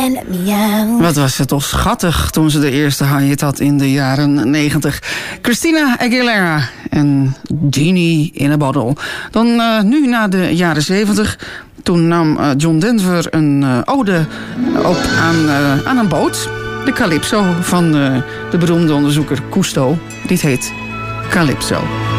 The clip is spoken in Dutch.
and let me out. Wat was het toch schattig toen ze de eerste hit had in de jaren 90. Christina Aguilera en Genie in a Bottle. Dan nu naar de jaren 70. Toen nam John Denver een ode op aan een boot. De Calypso van de beroemde onderzoeker Cousteau. Dit heet Calypso.